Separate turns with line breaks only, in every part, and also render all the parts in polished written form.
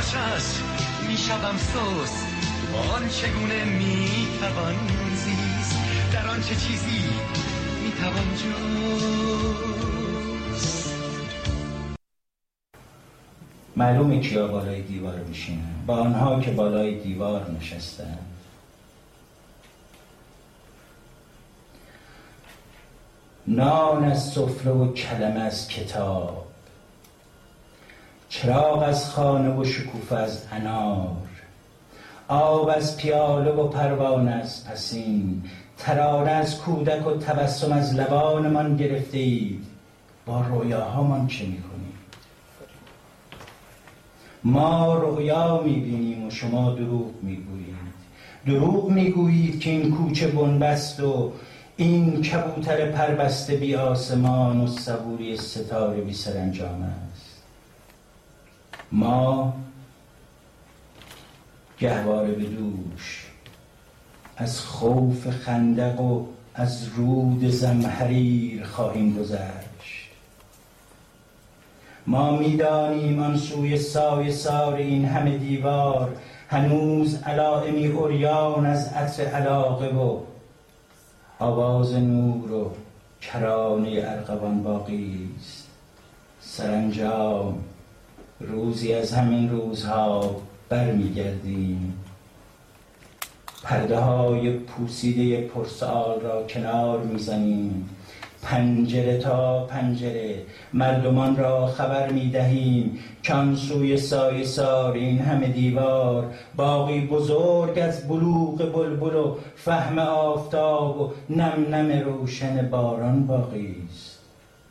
چشم میشوم سوس، آن چگونه میتوان زیست، در آن چه چیزی میتوان جست.
معلومه کیا بالای دیوار میشینن، با آنها که بالای دیوار نشستن. نان از سفره و کلمه از کتاب، چراغ از خانه و شکوفه از انار، آب از پیاله و پروانه از پسین، ترانه از کودک و تبسم از لبانمان گرفته اید. با رویاهامان چه میکنیم؟ ما رؤیا میبینیم و شما دروغ میگویید. دروغ میگویید که این کوچه بنبست و این کبوتر پربسته بی آسمان و صبوری ستاره بی سرانجام است. ما گهواره به دوش از خوف خندق و از رود زمهریر خواهیم گذشت. ما میدانیم آن سوی سایه سار این همه دیوار هنوز علائمی عریان از عطر علاقه و آواز نور و کرانه ارغوان باقی است. سرانجام روزی از همین روزها برمیگردیم، پرده های پوسیده پرسال را کنار میزنیم، پنجره تا پنجره مردمان را خبر میدهیم که آن سوی سایه سار این همه دیوار باقی بزرگ از بلوغ بلبل و فهم آفتاب و نم نم روشن باران باقی است.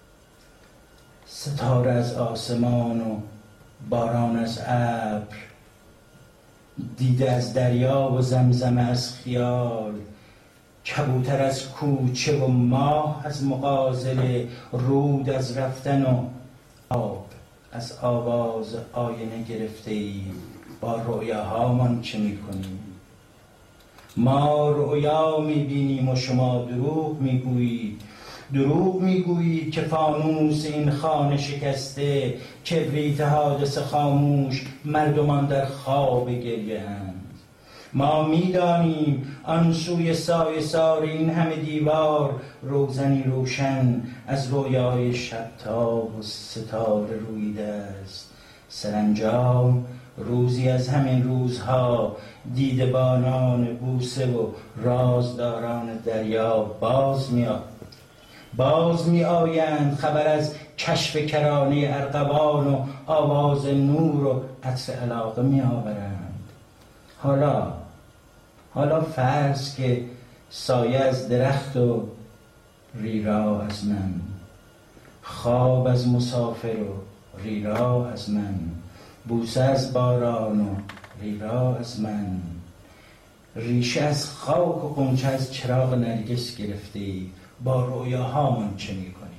ستاره از آسمان و باران از ابر، دیده از دریا و زمزمه از خیال، کبوتر از کوچه و ماه از مغازله، رود از رفتن و آب از آواز آینه گرفته ای. با رؤیاهامان چه میکنیم؟ ما رؤیا میبینیم و شما دروغ میگویید. دروغ میگویید که فانوس این خانه شکسته، کبریت حادث خاموش، مردمان در خواب گریه اند. ما میدانیم آن سوی سایه سار این همه دیوار روزنی روشن از رویای شبتاب و ستاره رویده است. سرانجام روزی از همین روزها دیدبانان بوسه و رازداران دریا باز می آیند، خبر از کشف کرانه ارغوان و آواز نور و عطر علاقه می آورند. حالا فرض که سایه از درخت و ریرا از من، خواب از مسافر و ریرا از من، بوسه از باران و ریرا از من، ریشه از خاک و غنچه از چراغ نرگس گرفته. با رویاهامان چه میکنیم؟